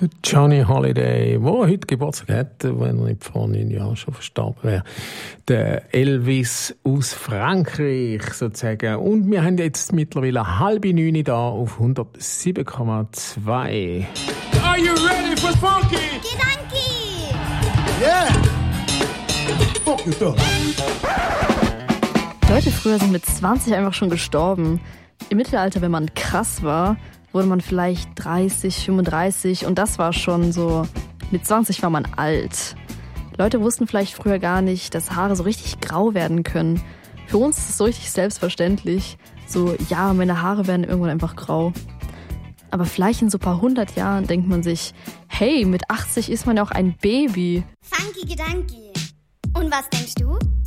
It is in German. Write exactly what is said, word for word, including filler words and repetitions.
Der Johnny Holiday, der heute Geburtstag hat, wenn er nicht vor neun Jahren schon verstorben wäre. Der Elvis aus Frankreich sozusagen. Und wir haben jetzt mittlerweile halb neun da auf hundertsieben Komma zwei. Are you ready for funky? Gedanki! Yeah! Fuck you, dog. Leute früher sind mit zwanzig einfach schon gestorben. Im Mittelalter, wenn man krass war, wurde man vielleicht dreißig, fünfunddreißig und das war schon so, mit zwanzig war man alt. Leute wussten vielleicht früher gar nicht, dass Haare so richtig grau werden können. Für uns ist es so richtig selbstverständlich. So, ja, meine Haare werden irgendwann einfach grau. Aber vielleicht in so ein paar hundert Jahren denkt man sich, hey, mit achtzig ist man ja auch ein Baby. Funky Gedanki. Und was denkst du?